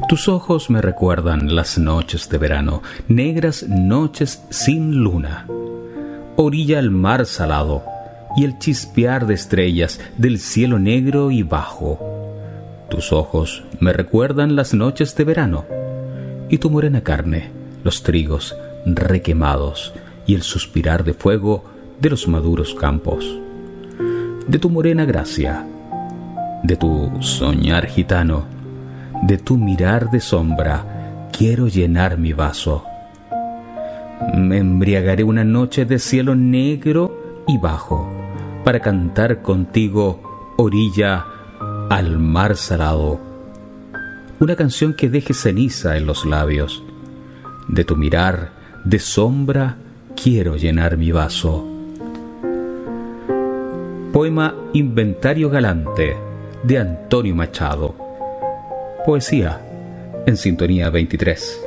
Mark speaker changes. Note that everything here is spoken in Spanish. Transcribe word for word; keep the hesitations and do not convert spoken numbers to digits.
Speaker 1: Tus ojos me recuerdan las noches de verano, negras noches sin luna, orilla al mar salado y el chispear de estrellas del cielo negro y bajo. Tus ojos me recuerdan las noches de verano y tu morena carne, los trigos requemados y el suspirar de fuego de los maduros campos. De tu morena gracia, de tu soñar gitano, de tu mirar de sombra, quiero llenar mi vaso. Me embriagaré una noche de cielo negro y bajo, para cantar contigo orilla al mar salado. Una canción que deje ceniza en los labios. De tu mirar de sombra, quiero llenar mi vaso. Poema Inventario Galante, de Antonio Machado. Poesía en Sintonía veintitrés.